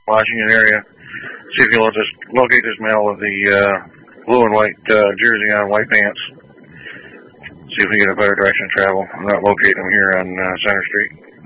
Washington area. See if you'll just locate this male with the blue and white jersey on, white pants. See if we get a better direction of travel. I'm not locating him here on Center Street.